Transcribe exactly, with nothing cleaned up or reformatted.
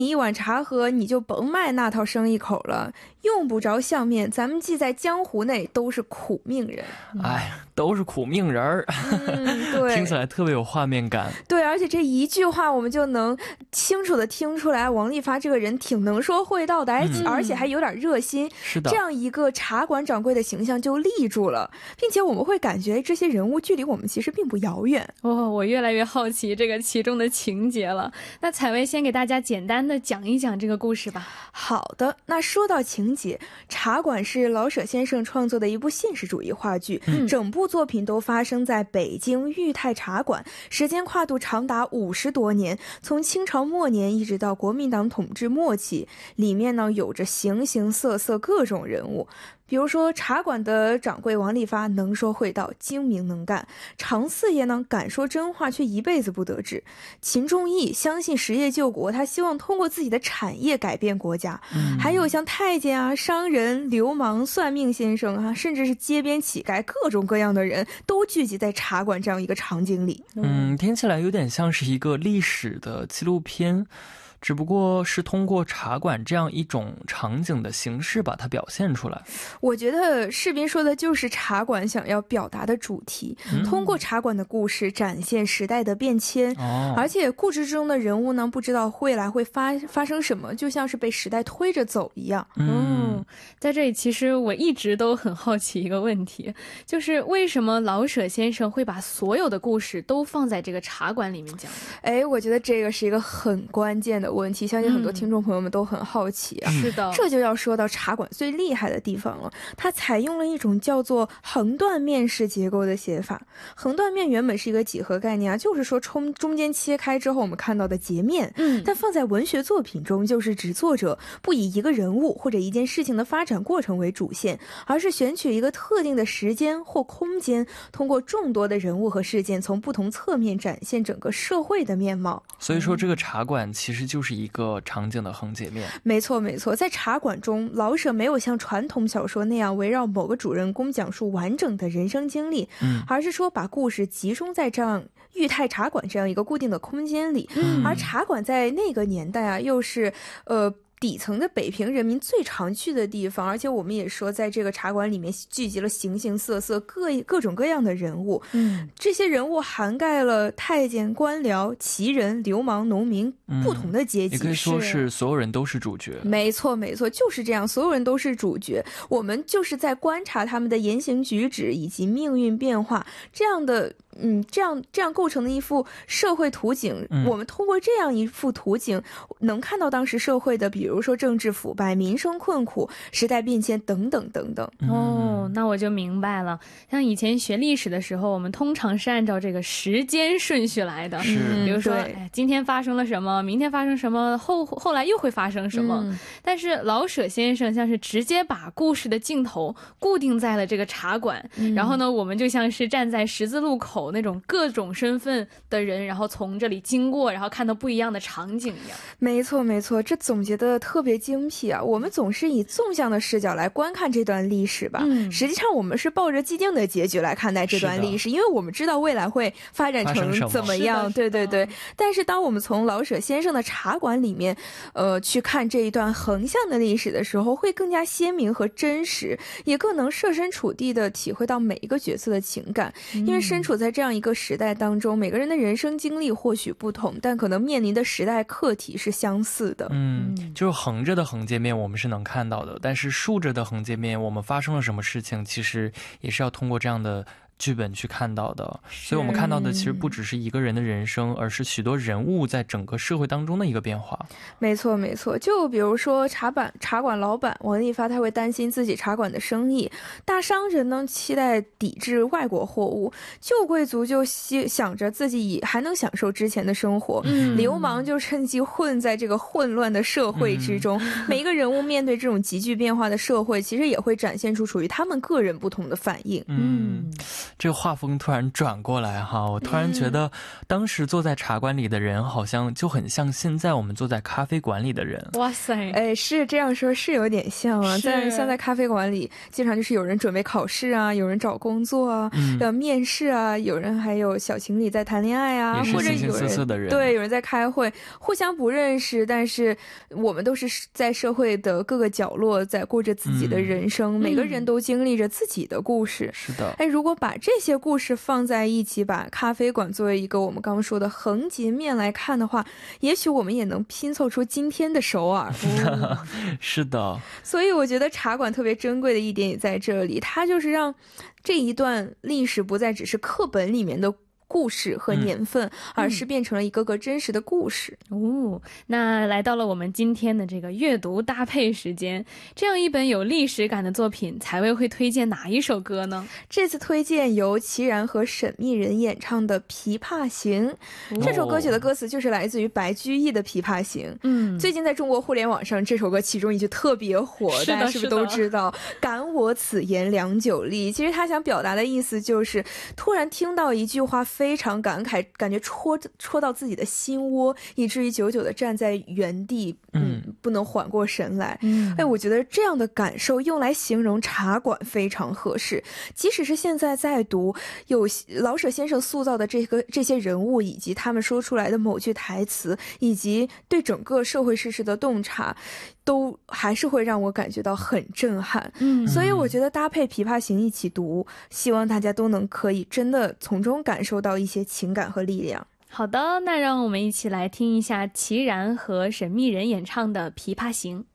一碗茶喝你就甭卖那套生意口了，用不着相面，咱们既在江湖内都是苦命人。 哎，都是苦命人儿。 嗯，对， 听起来特别有画面感。 对，而且这一句话我们就能清楚的听出来王利发这个人挺能说会道的， 嗯、 而且还有点热心。 是的， 这样一个茶馆掌柜的形象就立住了，并且我们会感觉这些人物距离我们其实并不遥远。 哦，我越来越好奇这个其中的情节了。那采薇先给大家简单的讲一讲这个故事吧。 好的，那说到情节，茶馆是老舍先生创作的一部现实主义话剧、嗯、整部作品都发生在北京裕泰茶馆，时间跨度长达五十多年，从清朝末年一直到国民党统治末期，里面呢有着形形色色各种人物。比如说茶馆的掌柜王利发能说会道，精明能干；常四爷呢敢说真话，却一辈子不得志；秦仲义相信实业救国，他希望通过自己的产业改变国家。嗯、还有像太监啊、商人、流氓、算命先生啊，甚至是街边乞丐，各种各样的人都聚集在茶馆这样一个场景里。 嗯，听起来有点像是一个历史的纪录片，只不过是通过茶馆这样一种场景的形式把它表现出来。 我觉得士斌说的就是茶馆想要表达的主题、嗯、通过茶馆的故事展现时代的变迁、哦、而且故事中的人物呢不知道未来会发发生什么，就像是被时代推着走一样。 嗯，在这里其实我一直都很好奇一个问题，就是为什么老舍先生会把所有的故事都放在这个茶馆里面讲？ 哎，我觉得这个是一个很关键的问题，相信很多听众朋友们都很好奇啊。 是的， 这就要说到茶馆最厉害的地方了，它采用了一种叫做横断面式结构的写法。横断面原本是一个几何概念啊，就是说中中间切开之后我们看到的截面，嗯，但放在文学作品中，就是指作者不以一个人物或者一件事情的发展过程为主线，而是选取一个特定的时间或空间，通过众多的人物和事件，从不同侧面展现整个社会的面貌。 所以说这个茶馆其实就是一个场景的横截面。 没错没错，在茶馆中，老舍没有像传统小说那样围绕某个主人公讲述完整的人生经历、嗯、而是说把故事集中在这样裕泰茶馆这样一个固定的空间里、嗯、而茶馆在那个年代啊，又是呃底层的北平人民最常去的地方，而且我们也说在这个茶馆里面聚集了形形色色各各种各样的人物，嗯，这些人物涵盖了太监、官僚、奇人、流氓、农民、嗯、不同的阶级， 也可以说是所有人都是主角。 没错没错，就是这样，所有人都是主角，我们就是在观察他们的言行举止以及命运变化，这样的嗯，这样这样构成的一幅社会图景、嗯、我们通过这样一幅图景能看到当时社会的比如说政治腐败、民生困苦、时代变迁等等等等。 哦，那我就明白了，像以前学历史的时候，我们通常是按照这个时间顺序来的， 是比如说、哎、今天发生了什么，明天发生什么，后后来又会发生什么、嗯、但是老舍先生像是直接把故事的镜头固定在了这个茶馆、嗯、然后呢我们就像是站在十字路口那种各种身份的人，然后从这里经过，然后看到不一样的场景一样。 没错没错，这总结的特别精辟啊！我们总是以纵向的视角来观看这段历史吧、嗯、实际上我们是抱着既定的结局来看待这段历史，因为我们知道未来会发展成怎么样，对对对。但是当我们从老舍先生的茶馆里面呃，去看这一段横向的历史的时候，会更加鲜明和真实，也更能设身处地的体会到每一个角色的情感、嗯、因为身处在这样一个时代当中，每个人的人生经历或许不同，但可能面临的时代课题是相似的。 嗯，就是横着的横截面我们是能看到的，但是竖着的横截面我们发生了什么事情其实也是要通过这样的剧本去看到的，所以我们看到的其实不只是一个人的人生，而是许多人物在整个社会当中的一个变化。 没错没错，就比如说茶馆茶馆老板王利发，他会担心自己茶馆的生意，大商人呢期待抵制外国货物，旧贵族就想着自己还能享受之前的生活、嗯、流氓就趁机混在这个混乱的社会之中、嗯、每一个人物面对这种急剧变化的社会，其实也会展现出属于他们个人不同的反应。 嗯， 这个画风突然转过来哈，我突然觉得当时坐在茶馆里的人好像就很像现在我们坐在咖啡馆里的人。 哇塞， 哎，是这样说是有点像啊，在像在咖啡馆里经常就是有人准备考试啊，有人找工作啊， 嗯要面试啊，有人还有小情侣在谈恋爱啊，或者有人形形色色的人， 对，有人在开会，互相不认识，但是我们都是在社会的各个角落在过着自己的人生，每个人都经历着自己的故事。 是的， 哎，如果把这些故事放在一起，把咖啡馆作为一个我们刚刚说的横截面来看的话，也许我们也能拼凑出今天的首尔。 哦、是的， 所以我觉得茶馆特别珍贵的一点也在这里，它就是让这一段历史不再只是课本里面的故事和年份、嗯、而是变成了一个个真实的故事。 哦，那来到了我们今天的这个阅读搭配时间，这样一本有历史感的作品，采薇会推荐哪一首歌呢？ 这次推荐由齐然和沈密人演唱的《琵琶行》、哦、这首歌曲的歌词就是来自于白居易的《琵琶行》。嗯，最近在中国互联网上这首歌其中一句特别火，大家是不是都知道感我此言良久立？其实他想表达的意思就是突然听到一句话非常感慨，感觉戳戳到自己的心窝，以至于久久的站在原地，嗯，不能缓过神来。嗯，哎，我觉得这样的感受用来形容茶馆非常合适。即使是现在在读，有老舍先生塑造的这个这些人物，以及他们说出来的某句台词，以及对整个社会事实的洞察，都还是会让我感觉到很震撼。嗯，所以我觉得搭配《琵琶行》一起读，希望大家都能可以真的从中感受到一些情感和力量。 好的，那让我们一起来听一下齐然和沈密人演唱的《琵琶行》。